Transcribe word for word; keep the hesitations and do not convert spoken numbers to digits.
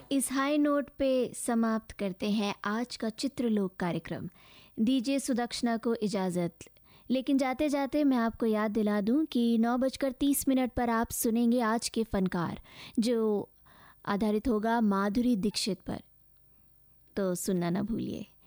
इस high note पे समाप्त करते हैं आज का चित्रलोक कार्यक्रम। दीजिए सुदक्षिणा को इजाज़त, लेकिन जाते जाते मैं आपको याद दिला दूं कि नौ बजकर तीस मिनट पर आप सुनेंगे आज के फनकार, जो आधारित होगा माधुरी दीक्षित पर, तो सुनना ना भूलिए।